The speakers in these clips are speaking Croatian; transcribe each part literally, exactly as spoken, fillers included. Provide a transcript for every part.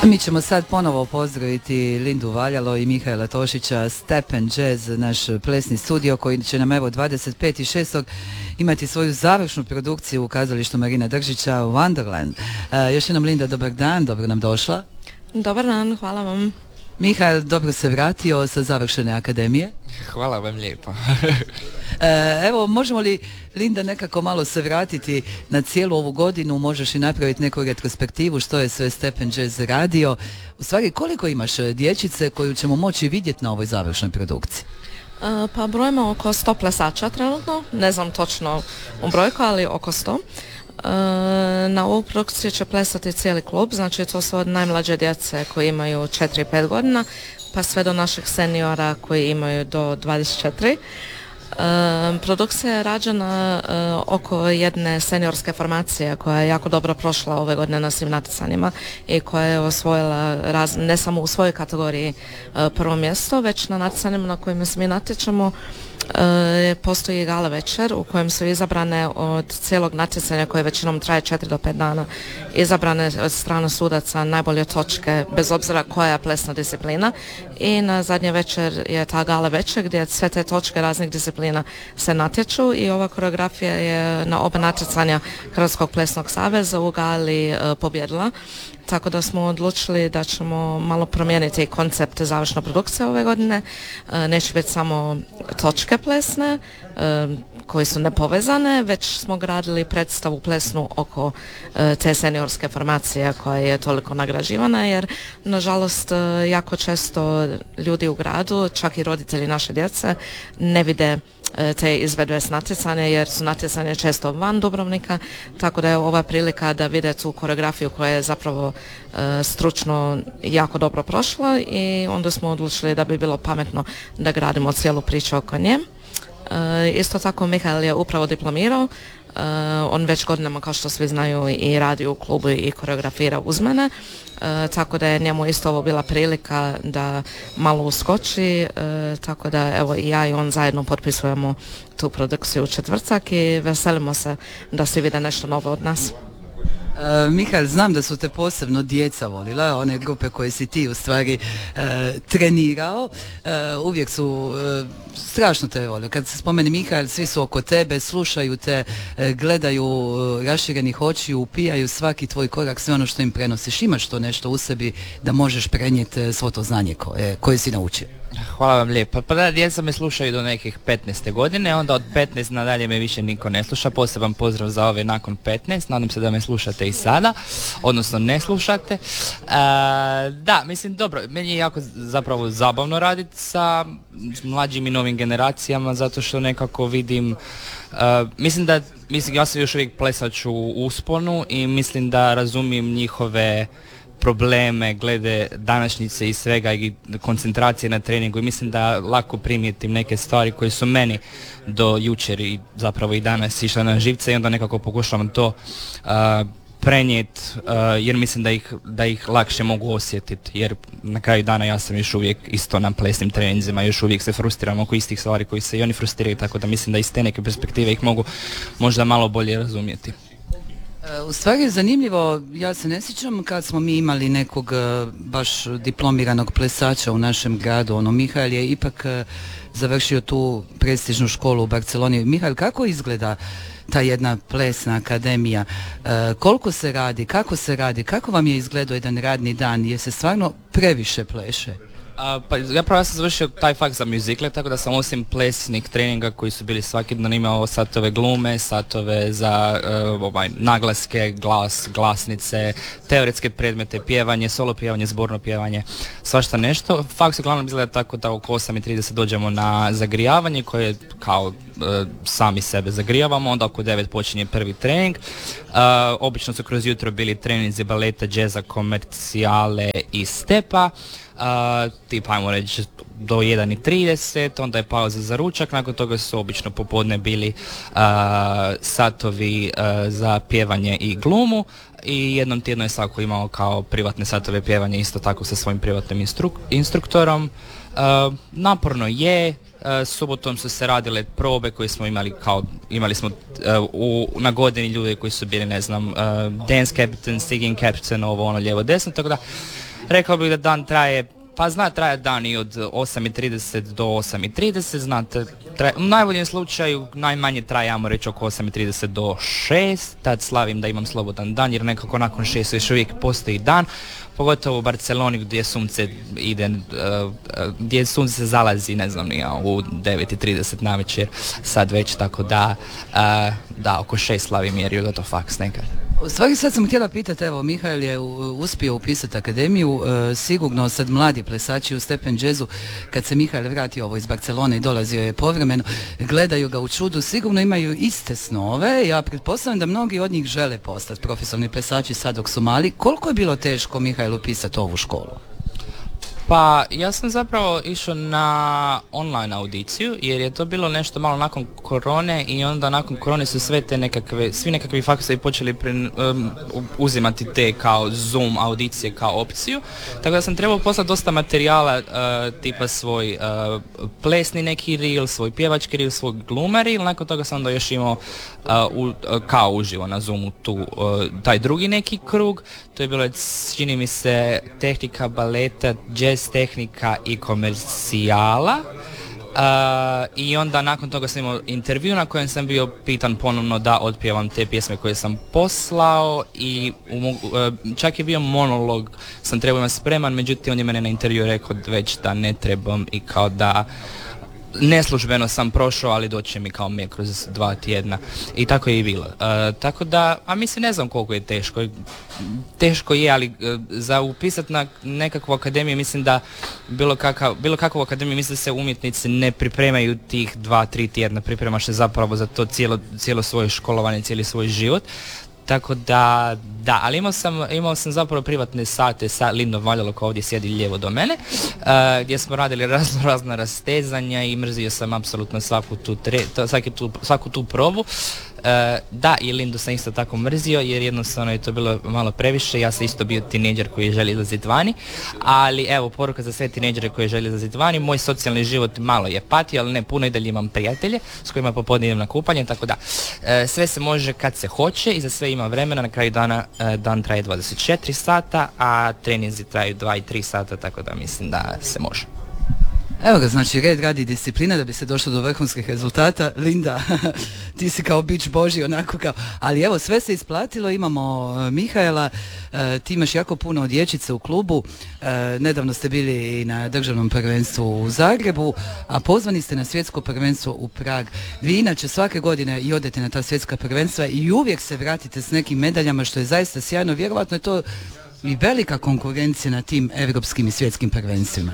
Mi ćemo sad ponovo pozdraviti Lindu Valjalo i Mihajla Tošića, Step and Jazz, naš plesni studio koji će nam evo dvadeset petog šestog imati svoju završnu produkciju u kazalištu Marina Držića Wonderland. Uh, još jednom Linda, dobar dan, dobro nam došla. Dobar dan, hvala vam. Mihajl, dobro se vratio sa završene akademije. Hvala vam lijepo. e, evo, možemo li, Linda, nekako malo se vratiti na cijelu ovu godinu, možeš i napraviti neku retrospektivu što je sve Step and Jazz radio. U stvari, koliko imaš dječice koju ćemo moći vidjeti na ovoj završnoj produkciji? E, pa brojimo oko sto plesača trenutno, ne znam točno u brojku, ali oko sto. E, na ovu produkciju će plesati cijeli klub, znači to su od najmlađe djece koji imaju četiri do pet godina, pa sve do naših seniora koji imaju do dvadeset četiri. E, produkcija je rađena e, oko jedne seniorske formacije koja je jako dobro prošla ove godine na svim natjecanjima i koja je osvojila raz, ne samo u svojoj kategoriji e, prvo mjesto, već na natjecanjima na kojima se mi natječemo. E, postoji gala večer u kojem su izabrane od cijelog natjecanja koje većinom traje četiri do pet dana, izabrane od strane sudaca najbolje točke bez obzira koja je plesna disciplina, i na zadnje večer je ta gala večer gdje sve te točke raznih disciplina se natječu i ova koreografija je na oba natjecanja Hrvatskog plesnog saveza u gali e, pobjedila. Tako da smo odlučili da ćemo malo promijeniti koncept završne produkcije ove godine. E, neće biti samo točke plesne e, koje su nepovezane, već smo gradili predstavu plesnu oko e, te seniorske formacije koja je toliko nagrađivana, jer nažalost e, jako često ljudi u gradu, čak i roditelji naše djece, ne vide te izvedbe s natjecanja, jer su natjecanje često van Dubrovnika, tako da je ova prilika da vide tu koreografiju koja je zapravo e, stručno jako dobro prošla, i onda smo odlučili da bi bilo pametno da gradimo cijelu priču oko nje. E, isto tako Mihajl je upravo diplomirao. Uh, on već godinama, kao što svi znaju, i radi u klubu i koreografira uz mene, uh, tako da je njemu isto ovo bila prilika da malo uskoči, uh, tako da evo i ja i on zajedno potpisujemo tu produkciju u četvrtak i veselimo se da svi vide nešto novo od nas. Uh, Mihajl, znam da su te posebno djeca volila, one grupe koje si ti u stvari uh, trenirao, uh, uvijek su uh, strašno te volio. Kad se spomeni Mihajl, svi su oko tebe, slušaju te, uh, gledaju uh, raširenih očiju, upijaju svaki tvoj korak, sve ono što im prenosiš. Imaš to nešto u sebi da možeš prenijeti svo to znanje koje, koje si naučio? Hvala vam lijepo. Pa da, djeca me slušaju do nekih petnaeste godine, onda od petnaeste nadalje me više niko ne sluša. Poseban pozdrav za ove nakon petnaest, nadam se da me slušate i sada, odnosno ne slušate. E, da, mislim, dobro, meni je jako zapravo zabavno raditi sa mlađim i novim generacijama, zato što nekako vidim, uh, mislim da, mislim, ja sam još uvijek plesač u usponu i mislim da razumijem njihove probleme glede današnjice i svega i koncentracije na treningu, i mislim da lako primijetim neke stvari koje su meni do jučer i zapravo i danas išle na živce, i onda nekako pokušavam to uh, prenijeti, uh, jer mislim da ih, da ih lakše mogu osjetiti, jer na kraju dana ja sam još uvijek isto na plesnim treninzima, još uvijek se frustiram oko istih stvari koji se i oni frustriraju, tako da mislim da iz te neke perspektive ih mogu možda malo bolje razumjeti. U stvari je zanimljivo, ja se ne sjećam kad smo mi imali nekog baš diplomiranog plesača u našem gradu, ono, Mihajl je ipak završio tu prestižnu školu u Barceloni. Mihajl, kako izgleda ta jedna plesna akademija? E, koliko se radi, kako se radi, kako vam je izgledao jedan radni dan, jer se stvarno previše pleše? A, pa zapravo ja sam završio taj fakt za muzikle, tako da sam osim plesnih treninga koji su bili svaki dan imao satove glume, satove za uh, ovaj, naglaske, glas, glasnice, teoretske predmete, pjevanje, solo pjevanje, zborno pjevanje, svašta nešto. Fakt se uglavnom izgleda tako da oko osam i trideset dođemo na zagrijavanje koje kao uh, sami sebe zagrijavamo, onda oko devet počinje prvi trening. Uh, obično su kroz jutro bili treninzi baleta, džeza, komercijale i stepa. Uh, tipa, ajmo reći, do jedan i trideset, onda je pauza za ručak, nakon toga su obično popodne bili uh, satovi uh, za pjevanje i glumu, i jednom tjedno je svako imao kao privatne satove pjevanja isto tako sa svojim privatnim instru- instruktorom. Uh, naporno je, uh, subotom su se radile probe koje smo imali, kao imali smo uh, u, na godini ljudi koji su bili, ne znam, uh, dance captain, singing captain, ovo ono lijevo desno, tako da rekao bih da dan traje, pa zna traje dan i od osam i trideset do osam i trideset, znate, traje, u najboljem slučaju najmanje traje, ajmo reći, oko osam i trideset do šest, tad slavim da imam slobodan dan, jer nekako nakon šest još uvijek postoji dan, pogotovo u Barceloni gdje sunce ide, uh, gdje sunce se zalazi, ne znam, ja, u devet i trideset navečer, sad već, tako da, uh, da, oko šest slavim jer je gotovo faks nekad. U stvari sad sam htjela pitati, evo, Mihael je uspio upisati akademiju, e, sigurno sad mladi plesači u Step and Jazzu, kad se Mihael vratio ovo iz Barcelone i dolazio je povremeno, gledaju ga u čudu, sigurno imaju iste snove, ja pretpostavljam da mnogi od njih žele postati profesionalni plesači sad dok su mali. Koliko je bilo teško Mihael upisati ovu školu? Pa ja sam zapravo išao na online audiciju jer je to bilo nešto malo nakon korone i onda nakon korone su sve te nekakve, svi nekakvi faktori počeli pre, um, uzimati te kao Zoom audicije kao opciju, tako da sam trebao poslati dosta materijala uh, tipa svoj uh, plesni neki reel, svoj pjevački reel, svoj glumer reel, nakon toga sam onda još imao uh, u, uh, kao uživo na Zoomu tu, uh, taj drugi neki krug, to je bilo, čini mi se, tehnika baleta, jazz tehnika i komercijala. Uh, i onda nakon toga sam imao intervju na kojem sam bio pitan ponovno da otpjevam te pjesme koje sam poslao i uh, čak je bio monolog, sam trebao imati spreman, međutim on je mene na intervju rekao već da ne trebam i kao da neslužbeno sam prošao, ali doće mi kao me kroz dva tjedna i tako je i bilo. Uh, tako da, a mislim ne znam koliko je teško. Teško je, ali uh, za upisati na nekakvu akademiju mislim da bilo, kakav, bilo kakvu akademiju mislim da se umjetnici ne pripremaju tih dva, tri tjedna, pripremaš se zapravo za to cijelo, cijelo svoje školovanje, cijeli svoj život. Tako da, da, ali imao sam, imao sam zapravo privatne sate sa Lindom Valjalo koja ovdje sjedi lijevo do mene, uh, gdje smo radili razno razna rastezanja i mrzio sam apsolutno svaku tu, tre, to, svaki tu, svaku tu probu. Uh, da, i Lindu sam isto tako mrzio jer jednostavno je to bilo malo previše, ja sam isto bio tinejdžer koji želi izlaziti vani, ali evo poruka za sve tinejdžere koji želi izlaziti vani, moj socijalni život malo je patio, ali ne puno, i dalje imam prijatelje s kojima popodne idem na kupanje, tako da uh, sve se može kad se hoće i za sve ima vremena, na kraju dana uh, dan traje dvadeset četiri sata, a treninzi traju dva i tri sata, tako da mislim da se može. Evo ga, znači red radi disciplina da bi se došlo do vrhunskih rezultata. Linda, ti si kao bić Božji, onako kao, ali evo sve se isplatilo, imamo Mihaela, e, ti imaš jako puno dječice u klubu, e, nedavno ste bili i na državnom prvenstvu u Zagrebu, a pozvani ste na svjetsko prvenstvo u Prag. Vi inače svake godine i odete na ta svjetska prvenstva i uvijek se vratite s nekim medaljama, što je zaista sjajno, vjerovatno je to i velika konkurencija na tim europskim i svjetskim prvenstvima.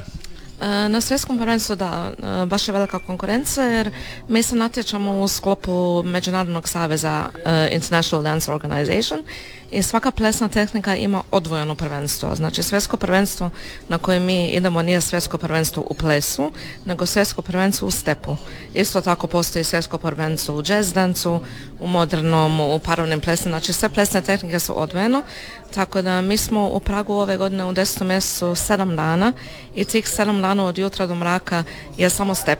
Na svjetskom prvenstvu da, baš je velika konkurencija jer mi se natječamo u sklopu Međunarodnog saveza uh, International Dance Organization i svaka plesna tehnika ima odvojeno prvenstvo. Znači svjetsko prvenstvo na koje mi idemo nije svjetsko prvenstvo u plesu, nego svjetsko prvenstvo u stepu. Isto tako postoji svjetsko prvenstvo u jazz dancu, u modernom, u parovnim plesnim, znači sve plesne tehnike su odvojeno. Tako da mi smo u Pragu ove godine u desetom mjesecu sedam dana i tih sedam dana od jutra do mraka je samo step.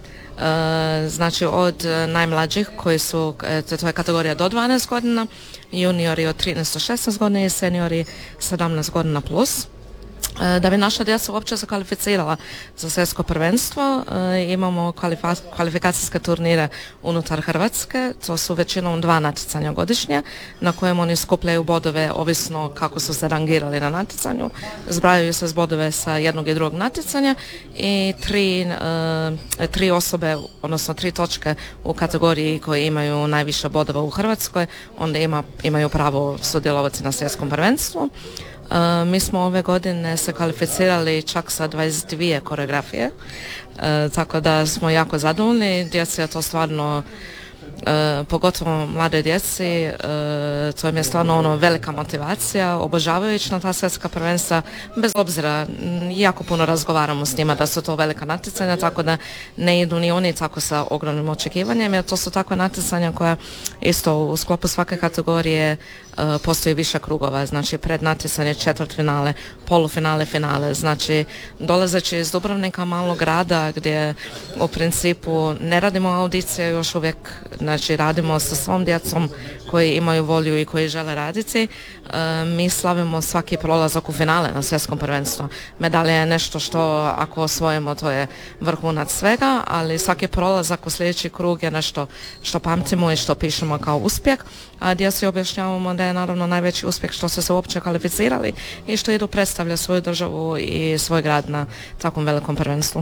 E, znači od najmlađih koji su, to je kategorija do dvanaest godina, juniori od trinaest do šesnaest godina i seniori sedamnaest godina plus. Da bi naša djeca uopće se kvalificirala za svjetsko prvenstvo, imamo kvalifikacijske turnire unutar Hrvatske, to su većinom dva natjecanja godišnje, na kojem oni skupljaju bodove ovisno kako su se rangirali na natjecanju, zbrajaju se s bodove sa jednog i drugog natjecanja i tri, tri osobe, odnosno tri točke u kategoriji koje imaju najviše bodova u Hrvatskoj, onda ima, imaju pravo sudjelovati na svjetskom prvenstvu. Uh, mi smo ove godine se kvalificirali čak sa dvadeset dvije koreografije, uh, tako da smo jako zadovoljni. Djeci je to stvarno, uh, pogotovo mlade djeci, uh, to im je stvarno ono velika motivacija, obožavaju ići na ta svjetska prvenstva, bez obzira, jako puno razgovaramo s njima da su to velika natjecanja, tako da ne idu ni oni tako sa ogromnim očekivanjem, jer to su takva natjecanja koja isto u sklopu svake kategorije postoji više krugova, znači pred natjecanje, četvrtfinale, polufinale, finale. Znači, dolazeći iz Dubrovnika, malog grada gdje u principu ne radimo audicije još uvijek, znači radimo sa svom djecom koji imaju volju i koji žele raditi. E, mi slavimo svaki prolazak u finale na svjetskom prvenstvu. Medalja je nešto što ako osvojimo to je vrhunac svega, ali svaki prolazak u sljedeći krug je nešto što pamtimo i što pišemo kao uspjeh, a djeci objašnjavamo da je naravno najveći uspjeh što su se uopće kvalificirali i što idu predstavljati svoju državu i svoj grad na takvom velikom prvenstvu.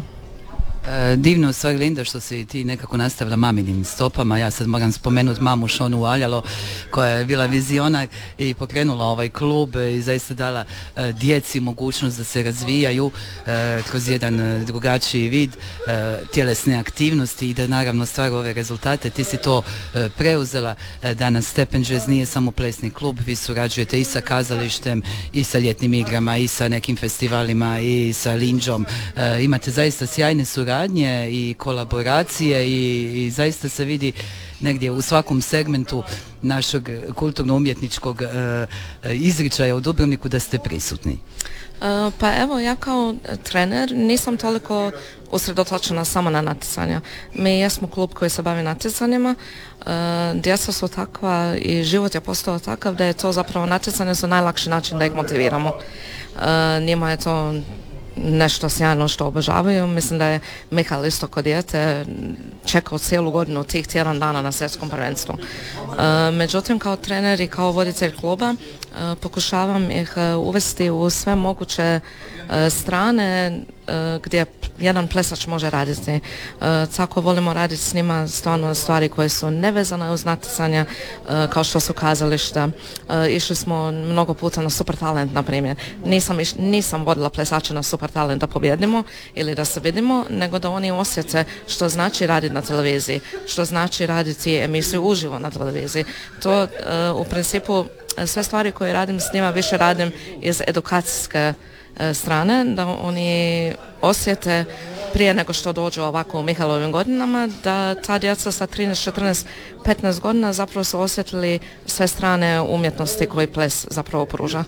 E, divno stvar, Linda, što si ti nekako nastavila maminim stopama. Ja sad moram spomenuti mamu Šonu Aljalo koja je bila vizionar i pokrenula ovaj klub i zaista dala e, djeci mogućnost da se razvijaju e, kroz jedan e, drugačiji vid e, tjelesne aktivnosti i da naravno stvaraju ove rezultate. Ti si to e, preuzela. E, danas Stephen Jazz nije samo plesni klub, vi surađujete i sa kazalištem i sa ljetnim igrama i sa nekim festivalima i sa Linđom. E, imate zaista sjajne suradnje i kolaboracije i, i zaista se vidi negdje u svakom segmentu našeg kulturno-umjetničkog e, izričaja u Dubrovniku da ste prisutni. Uh, pa evo, ja kao trener nisam toliko usredotočena samo na natjecanja. Mi jesmo klub koji se bavi natjecanjima, uh, djeca su takva i život je postao takav da je to zapravo natjecanje su najlakši način da ih motiviramo. Uh, njima je to nešto sjajno što obožavaju. Mislim da je Mihael isto kod dijete čekao cijelu godinu tih tjedan dana na svjetskom prvenstvu. E, međutim, kao trener i kao voditelj kluba e, pokušavam ih uvesti u sve moguće e, strane e, gdje jedan plesač može raditi. E, tako volimo raditi s njima stvarno stvari koje su nevezane uz natjecanja, e, kao što su kazališta. E, išli smo mnogo puta na Super Talent, na primjer. Nisam, iš, nisam vodila plesače na Super Talent da pobjedimo ili da se vidimo, nego da oni osjete što znači raditi na televiziji, što znači raditi emisiju uživo na televiziji. To e, u principu sve stvari koje radim s njima više radim iz edukacijske e, strane, da oni osjete prije nego što dođu ovako u Mihaelovim godinama, da ta djeca sa trinaest, četrnaest, petnaest godina zapravo su osjetili sve strane umjetnosti koji ples zapravo pruža.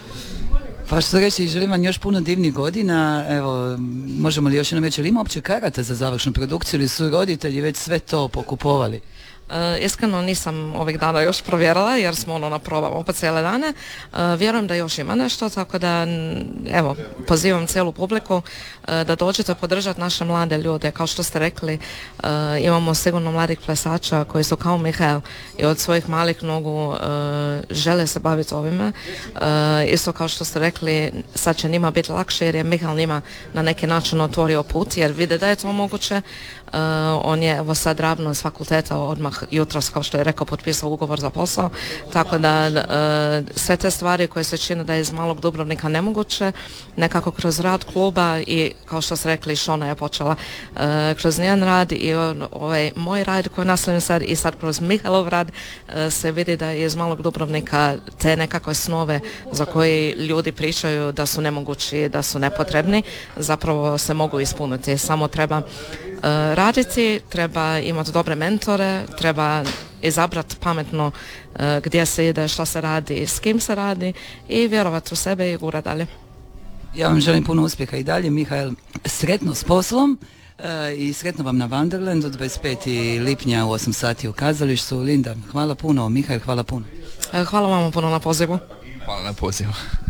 Pa što reći, želim vam još puno divnih godina. Evo, možemo li još jednom reći, ili ima uopće karata za završnu produkciju ili su roditelji već sve to pokupovali? Uh, iskreno nisam ovih dana još provjerila jer smo ono na probama opet cijele dane. Uh, vjerujem da još ima nešto, tako da evo, pozivam cijelu publiku uh, da dođete podržati naše mlade ljude. Kao što ste rekli, uh, imamo sigurno mladih plesača koji su kao Mihael i od svojih malih nogu uh, žele se baviti ovime. Uh, isto kao što ste rekli, sad će njima biti lakše jer je Mihael njima na neki način otvorio put jer vide da je to moguće. Uh, on je evo sad ravno s fakulteta odmah jutros, kao što je rekao, potpisao ugovor za posao, tako da uh, sve te stvari koje se čine da je iz malog Dubrovnika nemoguće, nekako kroz rad kluba i kao što ste rekli, Šona je počela uh, kroz njen rad i on, ovaj moj rad koji nastavim sad i sad kroz Mihaelov rad uh, se vidi da je iz malog Dubrovnika te nekakve snove za koje ljudi pričaju da su nemogući, da su nepotrebni, zapravo se mogu ispuniti. Samo treba Uh, raditi, treba imati dobre mentore, treba izabrati pametno uh, gdje se ide, šta se radi, s kim se radi i vjerovati u sebe i gura dalje. Ja vam želim puno uspjeha i dalje, Mihael, sretno s poslom uh, i sretno vam na Wonderlandu dvadeset petog lipnja u osam sati u kazalištu. Linda, hvala puno, Mihael, hvala puno. Uh, hvala vam puno na pozivu. Hvala na pozivu.